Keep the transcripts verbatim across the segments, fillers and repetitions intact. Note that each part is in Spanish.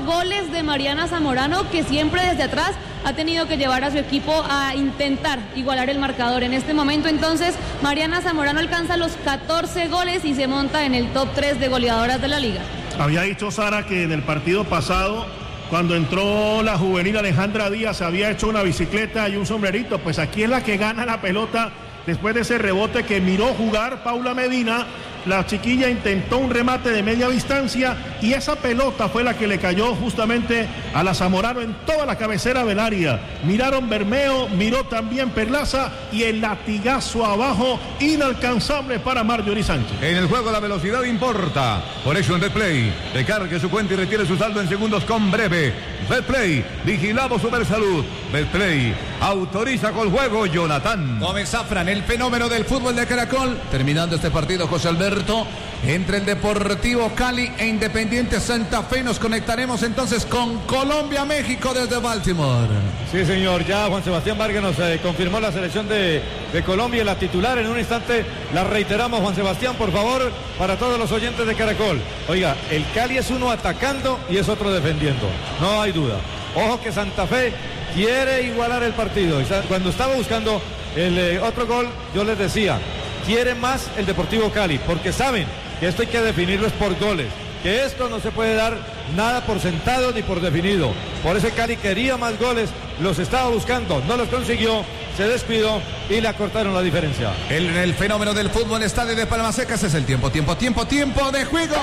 goles de Mariana Zamorano, que siempre desde atrás ha tenido que llevar a su equipo a intentar igualar el marcador. En este momento, entonces, Mariana Zamorano alcanza los catorce goles y se monta en el top tres de goleadoras de la liga. Había dicho Sara que en el partido pasado, cuando entró la juvenil Alejandra Díaz, había hecho una bicicleta y un sombrerito. Pues aquí es la que gana la pelota después de ese rebote que miró jugar Paula Medina. La chiquilla intentó un remate de media distancia y esa pelota fue la que le cayó justamente a la Zamorano en toda la cabecera del área. Miraron Bermeo, miró también Perlaza y el latigazo abajo inalcanzable para Marjorie Sánchez. En el juego la velocidad importa. Por eso en Betplay, recargue su cuenta y retire su saldo en segundos con Breve. Betplay, vigilamos Supersalud. Betplay, autoriza con juego Jonathan Gómez Zafran, el fenómeno del fútbol de Caracol. Terminando este partido, José Alberto, entre el Deportivo Cali e Independiente Santa Fe. Nos conectaremos entonces con Colombia, México desde Baltimore. Sí, señor, ya Juan Sebastián Vargas nos eh, confirmó la selección de, de Colombia, la titular. En un instante la reiteramos, Juan Sebastián, por favor, para todos los oyentes de Caracol. Oiga, el Cali es uno atacando y es otro defendiendo, no hay duda. Ojo que Santa Fe quiere igualar el partido. Cuando estaba buscando el eh, otro gol, yo les decía, quiere más el Deportivo Cali, porque saben que esto hay que definirlo es por goles, que esto no se puede dar nada por sentado ni por definido. Por eso Cali quería más goles, los estaba buscando, no los consiguió, se descuidó y le acortaron la diferencia. El, el fenómeno del fútbol está desde Palmas Secas, es el tiempo, tiempo, tiempo, tiempo de juego.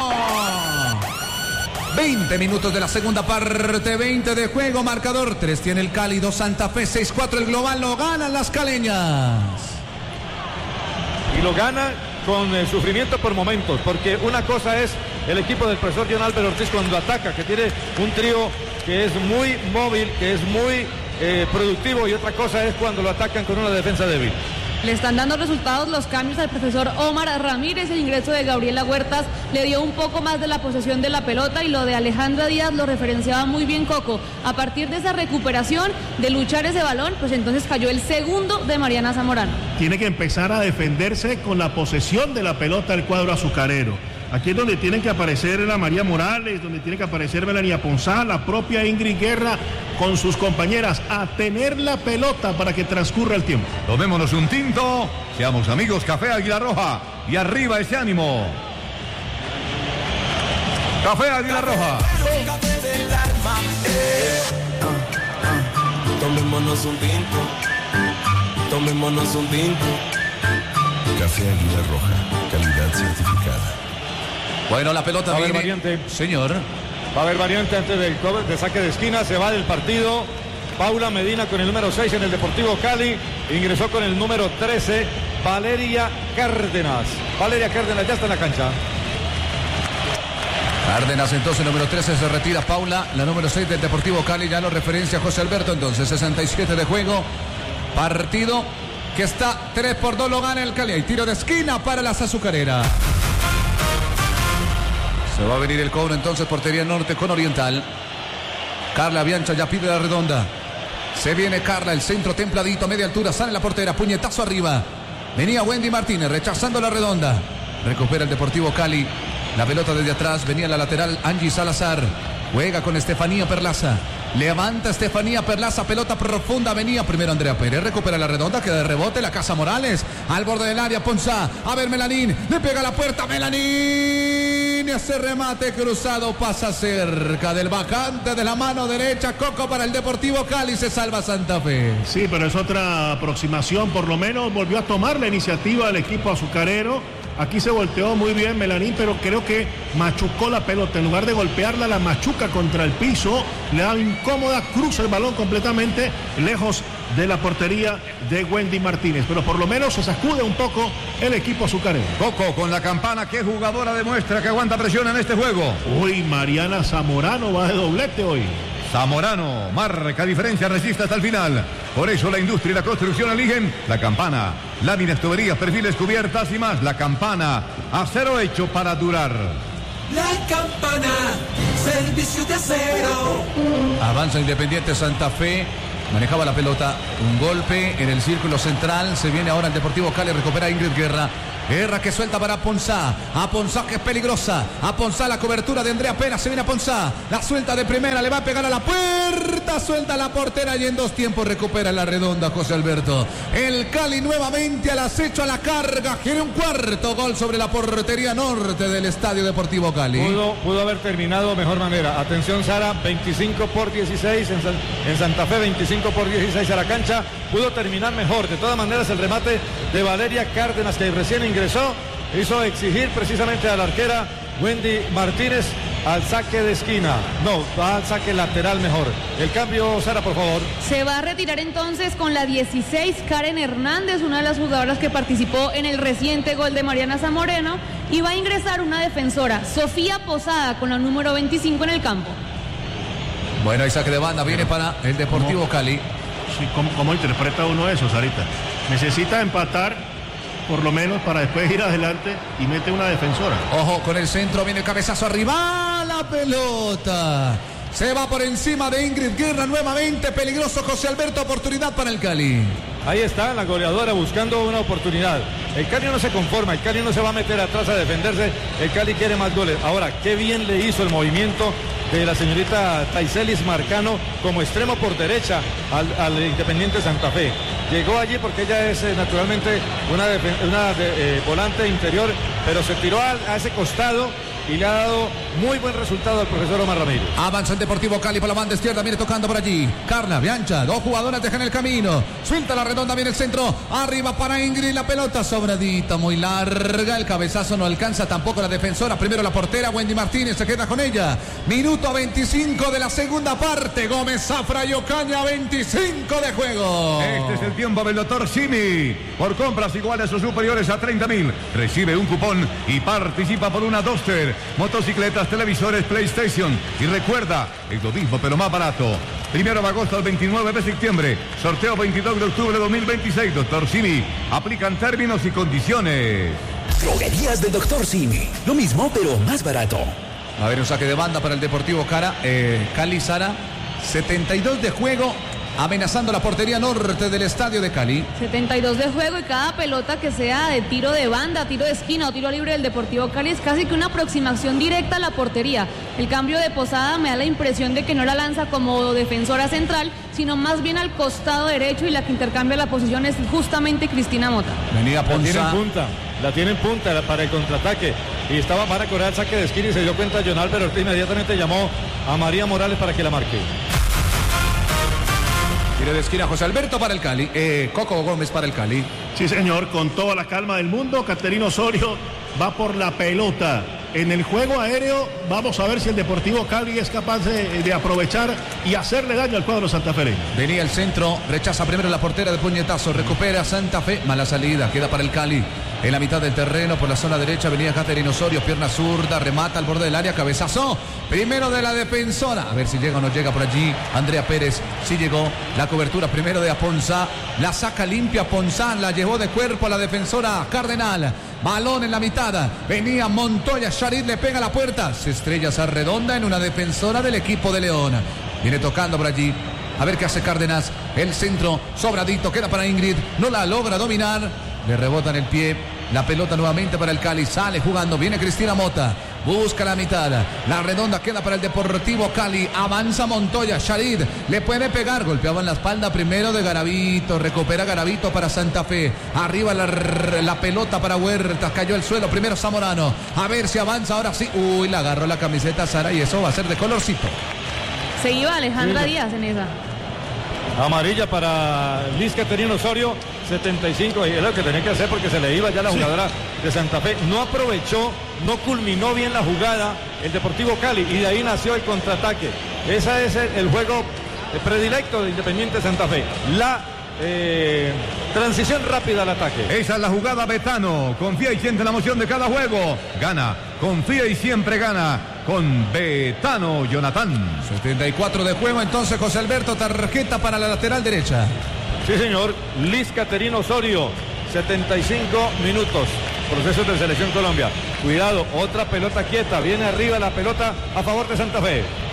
veinte minutos de la segunda parte, veinte de juego, marcador, tres tiene el Cali, dos Santa Fe, seis cuatro el global, lo ganan las caleñas. Y lo gana con eh, sufrimiento por momentos, porque una cosa es el equipo del profesor John Álvaro Ortiz cuando ataca, que tiene un trío que es muy móvil, que es muy eh, productivo, y otra cosa es cuando lo atacan con una defensa débil. Le están dando resultados los cambios al profesor Omar Ramírez. El ingreso de Gabriela Huertas le dio un poco más de la posesión de la pelota, y lo de Alejandra Díaz lo referenciaba muy bien Coco. A partir de esa recuperación, de luchar ese balón, pues entonces cayó el segundo de Mariana Zamorano. Tiene que empezar a defenderse con la posesión de la pelota del cuadro azucarero. Aquí es donde tienen que aparecer la María Morales, donde tiene que aparecer Melania Ponzá, la propia Ingrid Guerra con sus compañeras, a tener la pelota para que transcurra el tiempo. Tomémonos un tinto, seamos amigos, Café Águila Roja, y arriba ese ánimo. Café Águila Roja. Tomémonos un tinto, tomémonos un tinto. Café Águila Roja, calidad certificada. Bueno, la pelota va viene. A haber variante. Señor. Va a haber variante antes del cover, de saque de esquina, se va del partido. Paula Medina con el número seis en el Deportivo Cali. Ingresó con el número trece, Valeria Cárdenas. Valeria Cárdenas ya está en la cancha. Cárdenas entonces, número trece, se retira Paula. La número seis del Deportivo Cali, ya lo referencia José Alberto. Entonces, sesenta y siete de juego. Partido que está tres por dos, lo gana el Cali. Hay tiro de esquina para las azucareras. Se va a venir el cobro entonces, portería norte con oriental. Carla Biancha ya pide la redonda. Se viene Carla, el centro templadito, media altura, sale la portera, puñetazo arriba. Venía Wendy Martínez rechazando la redonda. Recupera el Deportivo Cali. La pelota desde atrás, venía la lateral Angie Salazar. Juega con Estefanía Perlaza. Levanta Estefanía Perlaza, pelota profunda, venía primero Andrea Pérez, recupera la redonda, queda de rebote, la Casa Morales, al borde del área, Ponzá, a ver Melanín, le pega a la puerta, Melanín, ese remate cruzado pasa cerca del bajante de la mano derecha, Coco para el Deportivo Cali, se salva Santa Fe. Sí, pero es otra aproximación, por lo menos volvió a tomar la iniciativa del equipo azucarero. Aquí se volteó muy bien Melanín, pero creo que machucó la pelota. En lugar de golpearla, la machuca contra el piso. Le da incómoda, cruza el balón completamente lejos de la portería de Wendy Martínez. Pero por lo menos se sacude un poco el equipo azucarero. Coco con la campana, ¿qué jugadora demuestra que aguanta presión en este juego? Uy, Mariana Zamorano va de doblete hoy. Zamorano marca diferencia, resiste hasta el final. Por eso la industria y la construcción eligen la campana. Láminas, tuberías, perfiles, cubiertas y más. La campana, acero hecho para durar. La campana, servicio de acero. Avanza Independiente Santa Fe. manejaba la pelota, un golpe en el círculo central, se viene ahora el Deportivo Cali, recupera Ingrid Guerra. Guerra que suelta para Ponzá, a Ponzá que es peligrosa, a Ponzá la cobertura de Andrea Pena, se viene a Ponzá, la suelta de primera, le va a pegar a la puerta, suelta la portera y en dos tiempos recupera la redonda José Alberto. El Cali nuevamente al acecho, a la carga, quiere un cuarto gol sobre la portería norte del Estadio Deportivo Cali. Pudo, pudo haber terminado de mejor manera. Atención Sara, veinticinco por dieciséis en, San, en Santa Fe, veinticinco por dieciséis a la cancha, pudo terminar mejor. De todas maneras el remate de Valeria Cárdenas, que recién ingresó, hizo exigir precisamente a la arquera Wendy Martínez al saque de esquina. No, va al saque lateral mejor. El cambio, Sara, por favor. Se va a retirar entonces con la dieciséis Karen Hernández, una de las jugadoras que participó en el reciente gol de Mariana Zamoreno, y va a ingresar una defensora, Sofía Posada, con la número veinticinco en el campo. Bueno, el saque de banda viene para el Deportivo ¿Cómo? Cali. Sí, ¿cómo, ¿Cómo interpreta uno eso, Sarita? Necesita empatar por lo menos para después ir adelante y mete una defensora. Ojo, con el centro viene el cabezazo arriba, la pelota se va por encima de Ingrid Guerra, nuevamente peligroso José Alberto, oportunidad para el Cali. Ahí está la goleadora buscando una oportunidad. El Cali no se conforma, el Cali no se va a meter atrás a defenderse, el Cali quiere más goles. Ahora, qué bien le hizo el movimiento de la señorita Taiselis Marcano como extremo por derecha al, al Independiente Santa Fe. Llegó allí porque ella es eh, naturalmente una, una de, eh, volante interior, pero se tiró a, a ese costado y le ha dado muy buen resultado al profesor Omar Ramírez. Avanza el Deportivo Cali por la banda izquierda, viene tocando por allí Carla Biancha, dos jugadoras dejan el camino, suelta la redonda, viene el centro, arriba para Ingrid, la pelota sobradita, muy larga, el cabezazo no alcanza tampoco la defensora, primero la portera Wendy Martínez se queda con ella. Minuto veinticinco de la segunda parte, Gómez Zafra y Ocaña, veinticinco de juego. Este es el tiempo del doctor Simi. Por compras iguales o superiores a treinta mil, recibe un cupón y participa por una Duster, motocicletas, televisores, PlayStation. Y recuerda, es lo mismo pero más barato. Primero de agosto al veintinueve de septiembre. Sorteo veintidós de octubre de dos mil veintiséis. doctor Simi. Aplican términos y condiciones. Droguerías del doctor Simi. Lo mismo pero más barato. A ver, un saque de banda para el Deportivo Cara, eh, Cali Sara. setenta y dos de juego, amenazando la portería norte del Estadio de Cali. setenta y dos de juego y cada pelota que sea de tiro de banda, tiro de esquina o tiro libre del Deportivo Cali es casi que una aproximación directa a la portería. El cambio de Posada me da la impresión de que no la lanza como defensora central, sino más bien al costado derecho, y la que intercambia la posición es justamente Cristina Mota. Venía La tiene en Ponza. punta, la tiene en punta para el contraataque. Y estaba para correr el saque de esquina y se dio cuenta John Álvaro Ortiz, inmediatamente llamó a María Morales para que la marque. Tiro de esquina José Alberto para el Cali, eh, Coco Gómez para el Cali. Sí, señor, con toda la calma del mundo, Caterina Osorio va por la pelota. En el juego aéreo vamos a ver si el Deportivo Cali es capaz de, de aprovechar y hacerle daño al cuadro santafereño. Venía el centro, rechaza primero la portera de puñetazo, recupera Santa Fe, mala salida, queda para el Cali. En la mitad del terreno, por la zona derecha, venía Caterina Osorio, pierna zurda, remata al borde del área, cabezazo, primero de la defensora. A ver si llega o no llega por allí Andrea Pérez, sí llegó, la cobertura primero de Aponzá, la saca limpia Ponzá, la llevó de cuerpo a la defensora Cardenal. Balón en la mitad, venía Montoya, Charit le pega a la puerta, se estrella esa redonda en una defensora del equipo de León. Viene tocando por allí, a ver qué hace Cárdenas, el centro, sobradito, queda para Ingrid, no la logra dominar, le rebota en el pie, la pelota nuevamente para el Cali, sale jugando, viene Cristina Mota, busca la mitad, la redonda queda para el Deportivo Cali, avanza Montoya, Charit le puede pegar, golpeaba en la espalda primero de Garavito, recupera Garavito para Santa Fe, arriba la, la pelota para Huertas, cayó al suelo, primero Zamorano, a ver si avanza ahora sí, uy, la agarró la camiseta Sara y eso va a ser de colorcito. Se iba Alejandra Díaz en esa. Amarilla para Liz Caterina Osorio, setenta y cinco, y es lo que tenía que hacer porque se le iba ya la jugadora de Santa Fe. No aprovechó, no culminó bien la jugada el Deportivo Cali y de ahí nació el contraataque. Ese es el, el juego predilecto de Independiente Santa Fe. La eh, transición rápida al ataque. Esa es la jugada Betano. Confía y siente la emoción de cada juego. Gana, confía y siempre gana con Betano, Jonathan. setenta y cuatro de juego, entonces José Alberto, tarjeta para la lateral derecha. Sí, señor. Liz Caterina Osorio, setenta y cinco minutos. Procesos de Selección Colombia. Cuidado, otra pelota quieta. Viene arriba la pelota a favor de Santa Fe.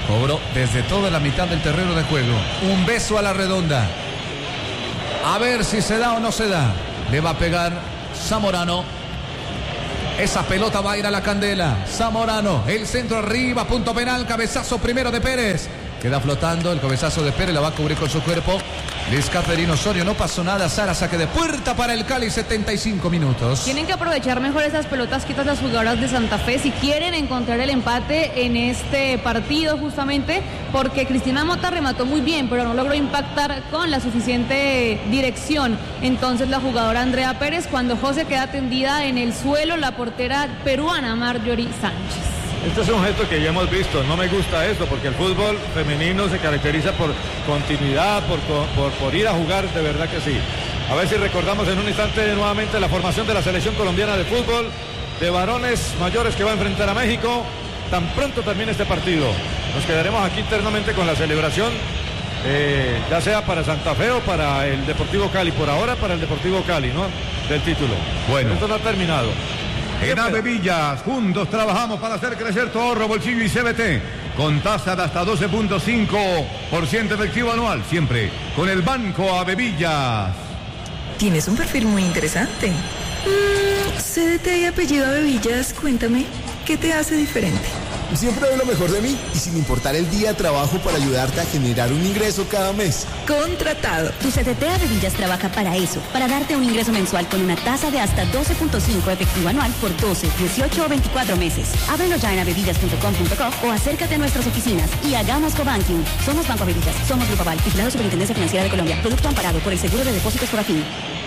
Cobró desde toda la mitad del terreno de juego. Un beso a la redonda. A ver si se da o no se da. Le va a pegar Zamorano. Esa pelota va a ir a la candela. Zamorano, el centro arriba, punto penal, cabezazo primero de Pérez. Queda flotando el cabezazo de Pérez, la va a cubrir con su cuerpo Luis Caterino Osorio. No pasó nada, Sara, saque de puerta para el Cali, setenta y cinco minutos. Tienen que aprovechar mejor esas pelotas quitas las jugadoras de Santa Fe si quieren encontrar el empate en este partido, justamente porque Cristina Mota remató muy bien, pero no logró impactar con la suficiente dirección. Entonces la jugadora Andrea Pérez, cuando José queda tendida en el suelo, la portera peruana Marjorie Sánchez. Este es un gesto que ya hemos visto, no me gusta esto porque el fútbol femenino se caracteriza por continuidad, por, por, por ir a jugar, de verdad que sí. A ver si recordamos en un instante nuevamente la formación de la selección colombiana de fútbol de varones mayores que va a enfrentar a México tan pronto termine este partido. Nos quedaremos aquí internamente con la celebración, eh, ya sea para Santa Fe o para el Deportivo Cali, por ahora para el Deportivo Cali, ¿no? Del título. Bueno. Esto no ha terminado. En Avevillas, juntos trabajamos para hacer crecer tu ahorro, bolsillo y C B T. Con tasa de hasta doce punto cinco por ciento efectivo anual, siempre con el Banco Avevillas. Tienes un perfil muy interesante. Mm, C D T y apellido Avevillas, cuéntame, ¿qué te hace diferente? Siempre doy lo mejor de mí y sin importar el día trabajo para ayudarte a generar un ingreso cada mes. Contratado. Tu C D T Avevillas trabaja para eso, para darte un ingreso mensual con una tasa de hasta doce punto cinco efectivo anual por doce, dieciocho o veinticuatro meses. Ábrelo ya en avevillas punto com punto co o acércate a nuestras oficinas y hagamos cobanking. Somos Banco Avevillas, somos Grupo Aval, vigilado Superintendencia Financiera de Colombia. Producto amparado por el Seguro de Depósitos Forafin.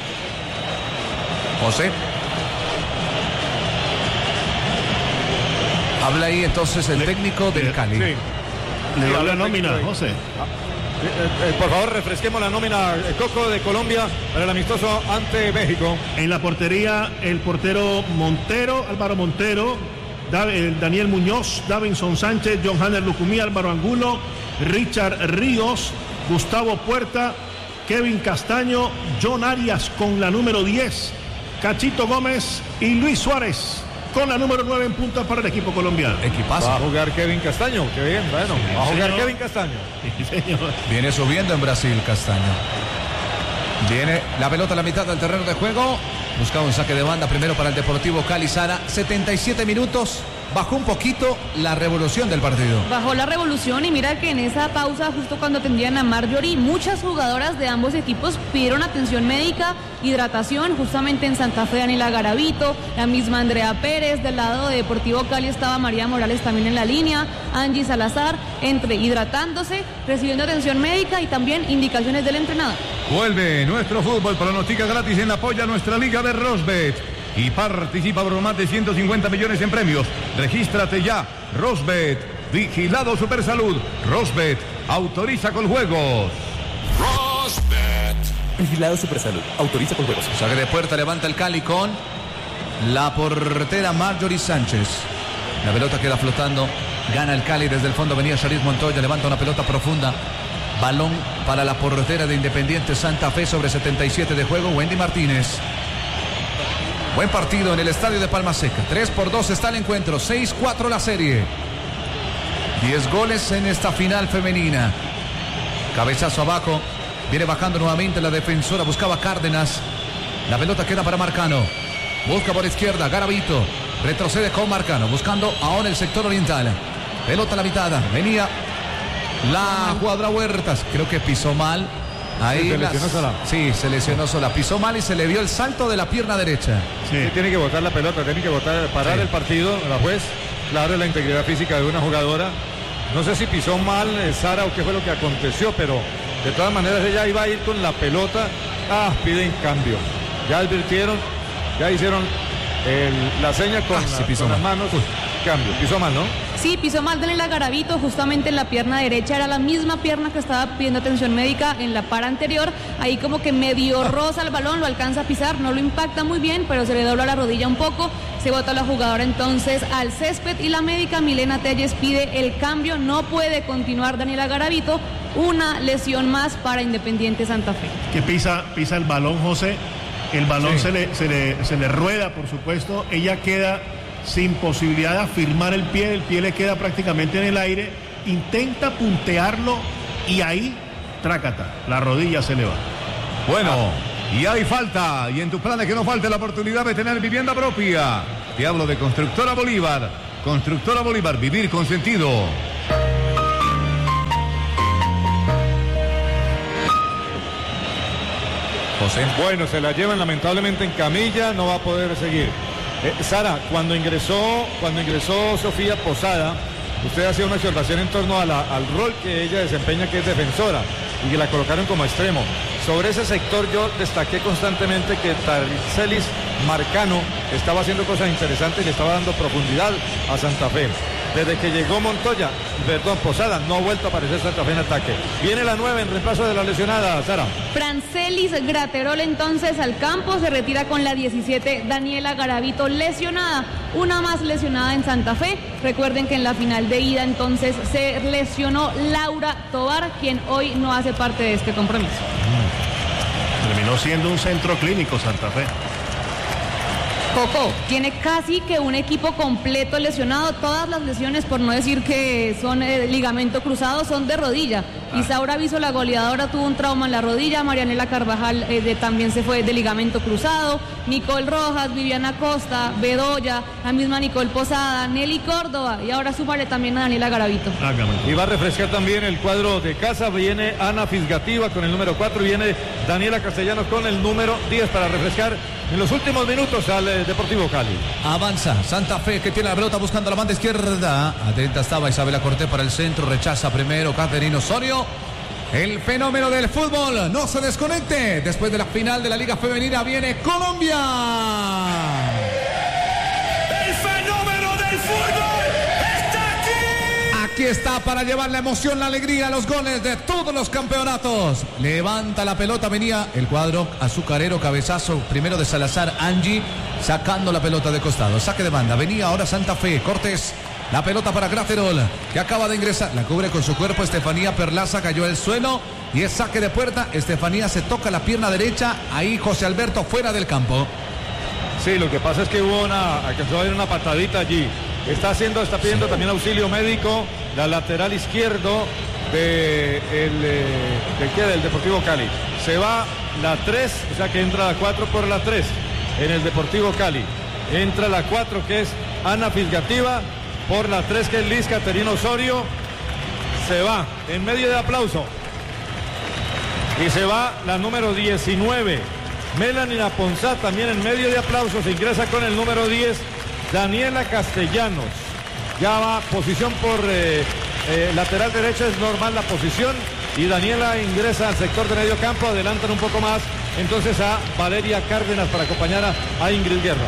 José. Habla ahí entonces el le, técnico del le, Cali. Sí. Le dio la nómina, José. Eh, eh, por favor, refresquemos la nómina, eh, Coco, de Colombia para el amistoso ante México. En la portería, el portero Montero, Álvaro Montero, Daniel Muñoz, Davinson Sánchez, John Hanner Lucumí, Álvaro Angulo, Richard Ríos, Gustavo Puerta, Kevin Castaño, John Arias con la número diez, Cachito Gómez y Luis Suárez con la número nueve en punta para el equipo colombiano. Equipazo. Va a jugar Kevin Castaño, qué bien, bueno, sí, va a jugar señor. Kevin Castaño. Sí, señor. Viene subiendo en Brasil Castaño. Viene la pelota a la mitad del terreno de juego. Buscaba un saque de banda primero para el Deportivo Cali. Sara, setenta y siete minutos. Bajó un poquito la revolución del partido. Bajó la revolución y mira que en esa pausa, justo cuando atendían a Marjorie, muchas jugadoras de ambos equipos pidieron atención médica, hidratación, justamente en Santa Fe Daniela Garavito, la misma Andrea Pérez, del lado de Deportivo Cali estaba María Morales también en la línea, Angie Salazar, entre hidratándose, recibiendo atención médica y también indicaciones del entrenador. Vuelve nuestro fútbol, pronostica gratis en apoyo a nuestra liga de Rosbet. Y participa por más de ciento cincuenta millones en premios. Regístrate ya. Rosbet, vigilado Supersalud. Rosbet, autoriza con juegos. Rosbet, vigilado Supersalud, autoriza con juegos. Saque de puerta, levanta el Cali con la portera Marjorie Sánchez. La pelota queda flotando. Gana el Cali desde el fondo. Venía Charis Montoya, levanta una pelota profunda. Balón para la portera de Independiente Santa Fe sobre setenta y siete de juego. Wendy Martínez. Buen partido en el estadio de Palma Seca. tres por dos está el encuentro. seis cuatro la serie. diez goles en esta final femenina. Cabezazo abajo. Viene bajando nuevamente la defensora. Buscaba Cárdenas. La pelota queda para Marcano. Busca por izquierda. Garavito. Retrocede con Marcano. Buscando ahora el sector oriental. Pelota a la mitad. Venía la jugadora Huertas. Creo que pisó mal. Ahí sí, se las... lesionó sola. Sí, se lesionó sola. Pisó mal y se le vio el salto de la pierna derecha. Sí, sí tiene que botar la pelota, tiene que botar, parar sí. el partido, la juez. Claro, la integridad física de una jugadora. No sé si pisó mal eh, Sara o qué fue lo que aconteció, pero de todas maneras ella iba a ir con la pelota. Ah, piden cambio. Ya advirtieron, ya hicieron el, la seña con, ah, la, sí, con las manos. Uy. Cambio, pisó mal, ¿no? Sí, pisó mal Daniela Garavito, justamente en la pierna derecha, era la misma pierna que estaba pidiendo atención médica en la par anterior, ahí como que medio roza el balón, lo alcanza a pisar, no lo impacta muy bien, pero se le dobla la rodilla un poco, se bota la jugadora entonces al césped y la médica Milena Telles pide el cambio, no puede continuar Daniela Garavito, una lesión más para Independiente Santa Fe. Que pisa, pisa el balón, José, el balón sí. se, le, se, le, se le rueda, por supuesto, ella queda sin posibilidad de afirmar el pie, el pie le queda prácticamente en el aire intenta puntearlo y ahí, trácata, la rodilla se le va. Bueno, y hay falta, y en tus planes que no falte la oportunidad de tener vivienda propia. Te hablo de Constructora Bolívar. Constructora Bolívar, vivir con sentido. José. Bueno, se la llevan lamentablemente en camilla, no va a poder seguir. Eh, Sara, cuando ingresó, cuando ingresó Sofía Posada, usted hacía una observación en torno a la, al rol que ella desempeña, que es defensora, y que la colocaron como extremo. Sobre ese sector yo destaqué constantemente que Tarcelis Marcano estaba haciendo cosas interesantes y le estaba dando profundidad a Santa Fe. Desde que llegó Montoya, perdón, Posada, no ha vuelto a aparecer Santa Fe en ataque. Viene la nueve en reemplazo de la lesionada, Sara. Francelis Graterol entonces al campo, se retira con la diecisiete Daniela Garavito lesionada, una más lesionada en Santa Fe. Recuerden que en la final de ida entonces se lesionó Laura Tovar, quien hoy no hace parte de este compromiso. Terminó siendo un centro clínico Santa Fe. Coco, tiene casi que un equipo completo lesionado. Todas las lesiones, por no decir que son eh, ligamento cruzado, son de rodilla. Ah. Isaura Viso, la goleadora, tuvo un trauma en la rodilla. Marianela Carvajal eh, de, también se fue de ligamento cruzado. Nicole Rojas, Viviana Costa, Bedoya, la misma Nicole Posada, Nelly Córdoba y ahora súmale también a Daniela Garavito. Ah, y va a refrescar también el cuadro de casa. Viene Ana Fisgativa con el número cuatro y viene Daniela Castellanos con el número diez para refrescar en los últimos minutos al eh, Deportivo Cali. Avanza Santa Fe, que tiene la pelota buscando la banda izquierda. Atenta estaba Isabela Cortés para el centro. Rechaza primero Caterina Osorio. El fenómeno del fútbol no se desconecte. Después de la final de la Liga Femenina viene Colombia. El fenómeno del fútbol está aquí. Aquí está para llevar la emoción, la alegría, los goles de todos los campeonatos. Levanta la pelota, venía el cuadro azucarero, cabezazo primero de Salazar, Angie sacando la pelota de costado, saque de banda, venía ahora Santa Fe, Cortés, la pelota para Graterol, que acaba de ingresar, la cubre con su cuerpo Estefanía Perlaza, cayó al suelo y es saque de puerta. Estefanía se toca la pierna derecha, ahí José Alberto fuera del campo. Sí, lo que pasa es que hubo una, alcanzó a haber una patadita allí. Está haciendo, está pidiendo también auxilio médico la lateral izquierdo de el, de, ¿qué? del Deportivo Cali. Se va la tres, o sea que entra la cuatro por la tres en el Deportivo Cali. Entra la cuatro, que es Ana Fisgativa, por la tres, que es Liz Caterina Osorio. Se va en medio de aplauso. Y se va la número diecinueve, Melanie Aponzá, también en medio de aplausos. Se ingresa con el número diez, Daniela Castellanos. Ya va posición por eh, eh, lateral derecho, es normal la posición. Y Daniela ingresa al sector de medio campo, adelantan un poco más entonces a Valeria Cárdenas para acompañar a, a Ingrid Guerra.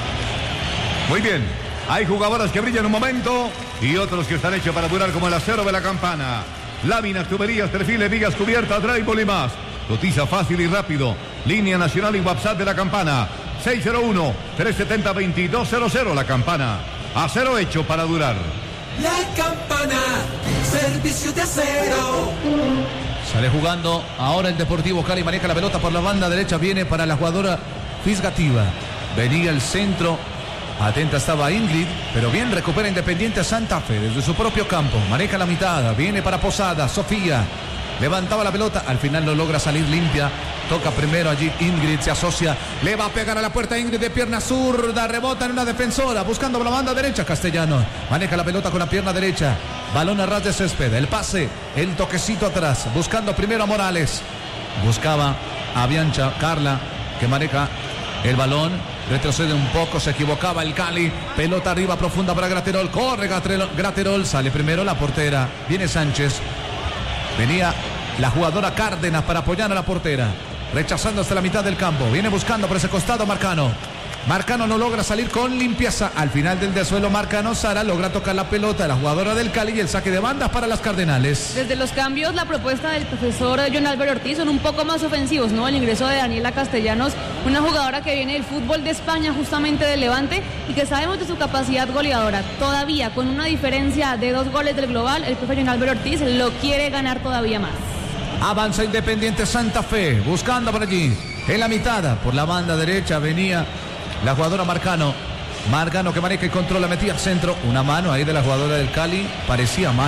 Muy bien, hay jugadoras que brillan un momento y otros que están hechos para durar, como el acero de la campana. Láminas, tuberías, perfiles, vigas cubiertas, drywall y más. Cotiza fácil y rápido. Línea nacional y WhatsApp de la campana. seis cero uno, tres siete cero, dos dos cero cero. La campana. Acero hecho para durar. La campana. Servicio de acero. Sale jugando ahora el Deportivo Cali. Maneja la pelota por la banda derecha. Viene para la jugadora Fisgativa. Venía el centro. Atenta estaba Ingrid, pero bien recupera Independiente Santa Fe desde su propio campo. Maneja la mitad, viene para Posada, Sofía. Levantaba la pelota, al final no logra salir limpia. Toca primero allí Ingrid, se asocia. Le va a pegar a la puerta Ingrid de pierna zurda. Rebota en una defensora, buscando por la banda derecha Castellano. Maneja la pelota con la pierna derecha. Balón a ras de césped, el pase, el toquecito atrás. Buscando primero a Morales. Buscaba a Biancha, Carla, que maneja el balón. Retrocede un poco, se equivocaba el Cali. Pelota arriba profunda para Graterol. Corre Graterol, Graterol, sale primero la portera. Viene Sánchez. Venía la jugadora Cárdenas para apoyar a la portera. Rechazando hasta la mitad del campo. Viene buscando por ese costado Marcano. Marcano no logra salir con limpieza. Al final del dessuelo Marcano, Sara logra tocar la pelota de la jugadora del Cali y el saque de bandas para las Cardenales. Desde los cambios, la propuesta del profesor John Álvaro Ortiz son un poco más ofensivos, ¿no? El ingreso de Daniela Castellanos, una jugadora que viene del fútbol de España, justamente del Levante, y que sabemos de su capacidad goleadora. Todavía con una diferencia de dos goles del global, el profesor John Álvaro Ortiz lo quiere ganar todavía más. Avanza Independiente Santa Fe, buscando por allí, en la mitad, por la banda derecha venía la jugadora Marcano. Marcano que maneja y controla, metía al centro. Una mano ahí de la jugadora del Cali. Parecía mano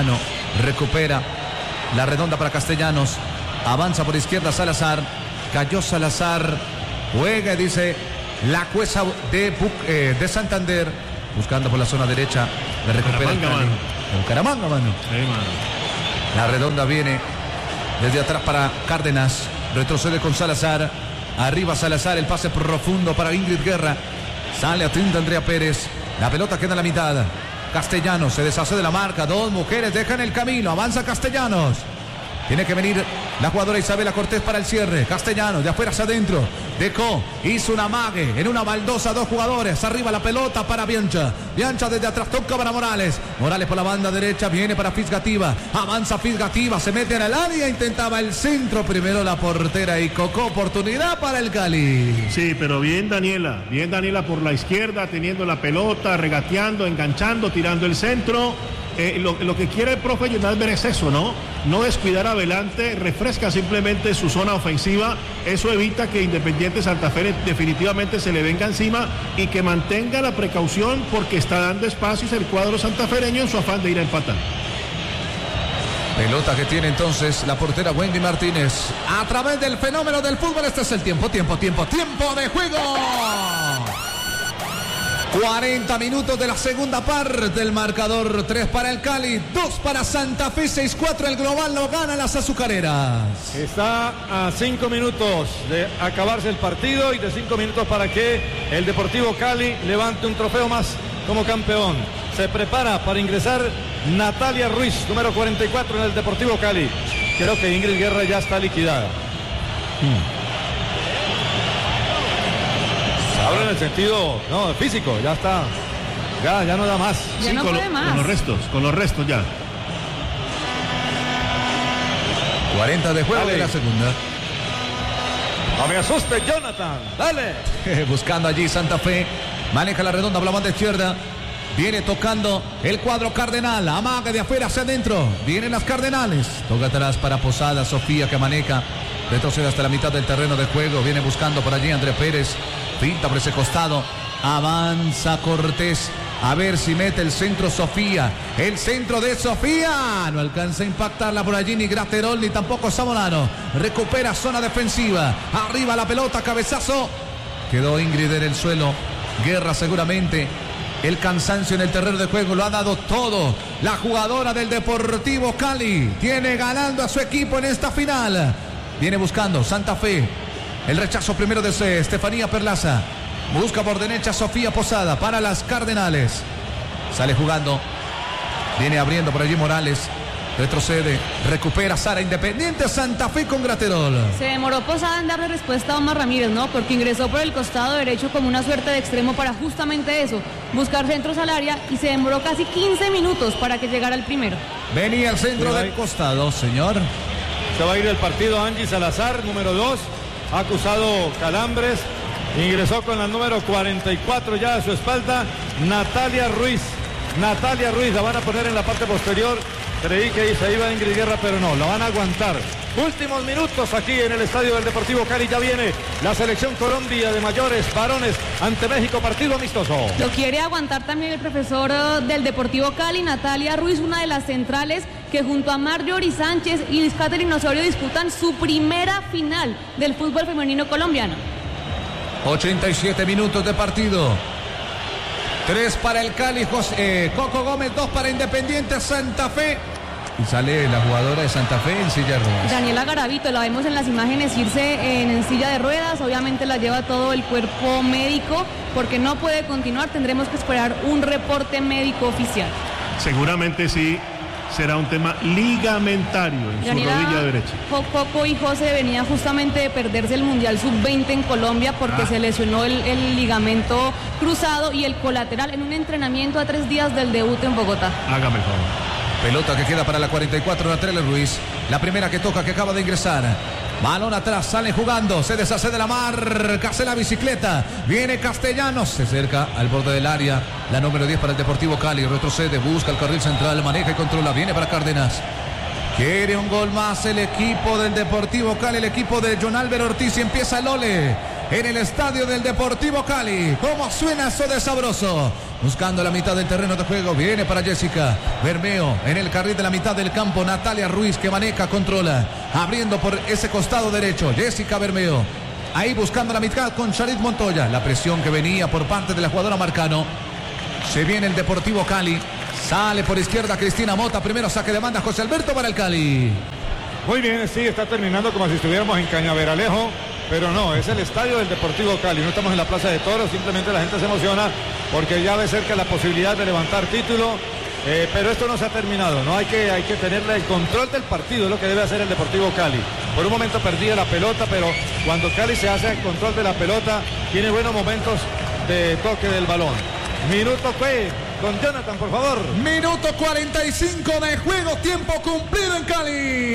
recupera la redonda para Castellanos, avanza por izquierda Salazar, cayó Salazar, juega, dice la Cuesa de, eh, de Santander, buscando por la zona derecha, le recupera Caramanga, mano. Con Caramanga, mano. Sí, mano. La redonda viene desde atrás para Cárdenas, retrocede con Salazar, arriba Salazar, el pase profundo para Ingrid Guerra, sale a tinta Andrea Pérez, la pelota queda en la mitad, Castellanos se deshace de la marca, dos mujeres dejan el camino, avanza Castellanos, tiene que venir la jugadora Isabela Cortés para el cierre, Castellanos de afuera hacia adentro, Deco hizo una amague en una baldosa, dos jugadores, arriba la pelota para Biancha, Biancha desde atrás toca para Morales, Morales por la banda derecha, viene para Fisgativa, avanza Fisgativa, se mete en el área, intentaba el centro, primero la portera y Coco, oportunidad para el Cali. Sí, pero bien Daniela, bien Daniela por la izquierda, teniendo la pelota, regateando, enganchando, tirando el centro. Eh, lo, lo que quiere el profe Jonalver es eso, ¿no? No descuidar adelante, refresca simplemente su zona ofensiva, eso evita que Independiente Santa Fe definitivamente se le venga encima y que mantenga la precaución porque está dando espacios el cuadro santafereño en su afán de ir a empatar. Pelota que tiene entonces la portera Wendy Martínez a través del fenómeno del fútbol. Este es el tiempo, tiempo, tiempo, tiempo de juego. cuarenta minutos de la segunda parte del marcador. tres para el Cali, dos para Santa Fe, seis cuatro el global, lo ganan las azucareras. Está a cinco minutos de acabarse el partido y de cinco minutos para que el Deportivo Cali levante un trofeo más como campeón. Se prepara para ingresar Natalia Ruiz, número cuarenta y cuatro en el Deportivo Cali. Creo que Ingrid Guerra ya está liquidada. Hmm. Hablo en el sentido no, físico, ya está, ya, ya no da más. Ya sí, no con, puede lo, más. con los restos, con los restos ya. cuarenta de juego Dale. de la segunda. No me asuste, Jonathan, dale. Buscando allí Santa Fe, maneja la redonda por la banda izquierda. Viene tocando el cuadro Cardenal, amaga de afuera hacia adentro. Vienen las Cardenales, toca atrás para Posada, Sofía que maneja. Retrocede hasta la mitad del terreno de juego. Viene buscando por allí André Pérez. Pinta por ese costado. Avanza Cortés. A ver si mete el centro Sofía. El centro de Sofía. No alcanza a impactarla por allí ni Graterol ni tampoco Zamorano. Recupera zona defensiva. Arriba la pelota, cabezazo. Quedó Ingrid en el suelo. Guerra seguramente. El cansancio en el terreno de juego lo ha dado todo. La jugadora del Deportivo Cali tiene ganando a su equipo en esta final. Viene buscando Santa Fe. El rechazo primero de Estefanía Perlaza. Busca por derecha Sofía Posada para las Cardenales. Sale jugando. Viene abriendo por allí Morales. Retrocede. Recupera Sara. Independiente Santa Fe con Graterol. Se demoró Posada en darle respuesta a Omar Ramírez, ¿no? Porque ingresó por el costado derecho como una suerte de extremo para justamente eso. Buscar centros al área y se demoró casi quince minutos para que llegara el primero. Venía al centro del costado, señor. Se va a ir el partido Angie Salazar, número dos. Ha acusado calambres. Ingresó con la número cuarenta y cuatro ya a su espalda. Natalia Ruiz. Natalia Ruiz la van a poner en la parte posterior. Creí que se iba Ingrid Guerra, pero no, la van a aguantar. Últimos minutos aquí en el estadio del Deportivo Cali. Ya viene la selección Colombia de mayores varones ante México, partido amistoso. Lo quiere aguantar también el profesor uh, del Deportivo Cali, Natalia Ruiz, una de las centrales que junto a Marjorie Sánchez y Liz Catherine Osorio disputan su primera final del fútbol femenino colombiano. ochenta y siete minutos de partido. tres para el Cali, José, eh, Coco Gómez, dos para Independiente Santa Fe. Y sale la jugadora de Santa Fe en silla de ruedas. Daniela Garavito, la vemos en las imágenes irse en, en silla de ruedas. Obviamente la lleva todo el cuerpo médico porque no puede continuar. Tendremos que esperar un reporte médico oficial. Seguramente sí. Será un tema ligamentario en Yanira, su rodilla derecha. Coco y José venía justamente de perderse el Mundial sub veinte en Colombia porque ah. se lesionó el, el ligamento cruzado y el colateral en un entrenamiento a tres días del debut en Bogotá. Hágame el favor. Pelota que queda para la cuarenta y cuatro, Natalia Ruiz. La primera que toca, que acaba de ingresar. Balón atrás, sale jugando, se deshace de la marca, hace la bicicleta. Viene Castellanos, se acerca al borde del área. La número diez para el Deportivo Cali, retrocede, busca el carril central, maneja y controla. Viene para Cárdenas. Quiere un gol más el equipo del Deportivo Cali, el equipo de Jonalver Ortiz. Y empieza el ole en el estadio del Deportivo Cali. ¿Cómo suena eso de sabroso? buscando la mitad del terreno de juego. Viene para Jessica Bermeo en el carril de la mitad del campo. Natalia Ruiz que maneja, controla, abriendo por ese costado derecho. Jessica Bermeo ahí buscando la mitad con Charit Montoya. La presión que venía por parte de la jugadora Marcano. Se viene el Deportivo Cali. Sale por izquierda Cristina Mota. Primero saque de banda José Alberto para el Cali. Muy bien, sí, está terminando como si estuviéramos en Cañaveralejo, pero no, es el estadio del Deportivo Cali. No estamos en la Plaza de Toros, simplemente la gente se emociona porque ya ve cerca la posibilidad de levantar título. Eh, pero esto no se ha terminado, ¿no? Hay que, hay que tenerle el control del partido, es lo que debe hacer el Deportivo Cali. Por un momento perdía la pelota, pero cuando Cali se hace el control de la pelota, tiene buenos momentos de toque del balón. Minuto fue con Jonathan, por favor. Minuto cuarenta y cinco de juego, tiempo cumplido en Cali.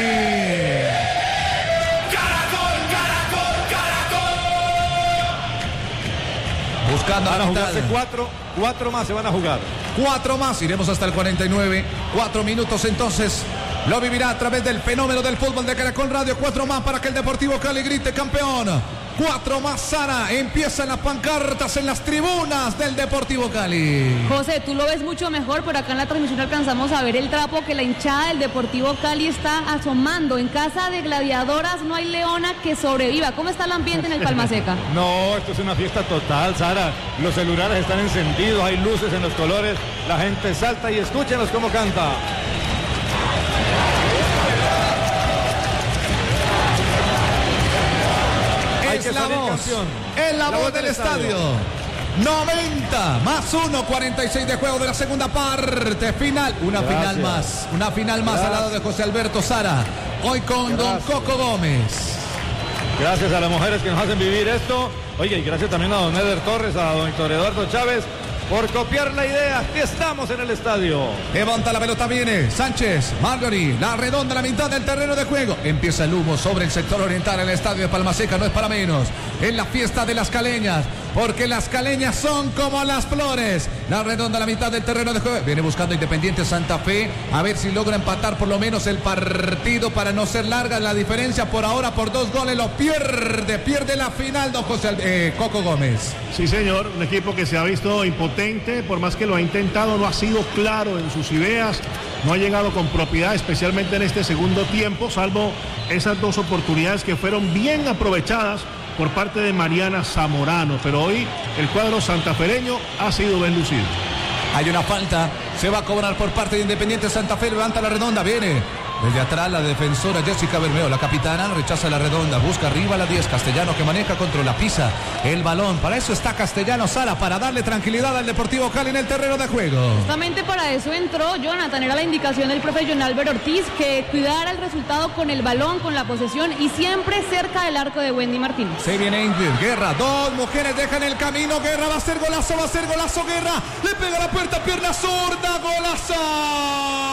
Caracol, Caracol, Caracol. Buscando van a la jugarse cuatro, cuatro más se van a jugar. Cuatro más, iremos hasta el cuarenta y nueve. Cuatro minutos entonces. Lo vivirá a través del fenómeno del fútbol de Caracol Radio. Cuatro más para que el Deportivo Cali grite campeón. Cuatro más, Sara. Empiezan las pancartas en las tribunas del Deportivo Cali. José, tú lo ves mucho mejor, pero acá en la transmisión alcanzamos a ver el trapo que la hinchada del Deportivo Cali está asomando. En casa de gladiadoras no hay leona que sobreviva. ¿Cómo está el ambiente en el Palma Seca? No, esto es una fiesta total, Sara. Los celulares están encendidos, hay luces en los colores. La gente salta y escúchenos cómo canta. Es la voz, es la, la voz del, del estadio. estadio. noventa más uno, cuarenta y seis de juego de la segunda parte. Final, una Gracias. final más. Una final más Gracias. al lado de José Alberto Sara. Hoy con gracias. don Coco Gómez. Gracias a las mujeres que nos hacen vivir esto. Oye, y gracias también a don Eder Torres, a don Héctor Eduardo Chávez, por copiar la idea. Aquí estamos en el estadio. Levanta la pelota, viene Sánchez, Marjorie, la redonda, la mitad del terreno de juego. Empieza el humo sobre el sector oriental en el estadio de Palma Seca, no es para menos. En la fiesta de las caleñas, porque las caleñas son como las flores. La redonda, la mitad del terreno de juego. Viene buscando Independiente Santa Fe, a ver si logra empatar por lo menos el partido para no ser larga la diferencia. Por ahora, por dos goles lo pierde, pierde la final don José eh, Coco Gómez. Sí, señor, un equipo que se ha visto impotente, por más que lo ha intentado, no ha sido claro en sus ideas, no ha llegado con propiedad, especialmente en este segundo tiempo, salvo esas dos oportunidades que fueron bien aprovechadas por parte de Mariana Zamorano, pero hoy el cuadro santafereño ha sido bien lucido. Hay una falta, se va a cobrar por parte de Independiente Santa Fe, levanta la redonda, viene desde atrás la defensora Jessica Bermeo, la capitana, rechaza la redonda, busca arriba la diez, Castellano que maneja, controla, pisa el balón, para eso está Castellano, Sara, para darle tranquilidad al Deportivo Cali en el terreno de juego. Justamente para eso entró Jonathan, era la indicación del profe John Álvaro Ortiz, que cuidara el resultado con el balón, con la posesión y siempre cerca del arco de Wendy Martínez. Se viene Ingrid, Guerra, dos mujeres dejan el camino, Guerra va a ser golazo, va a ser golazo, Guerra, le pega la puerta, pierna zurda, golazo.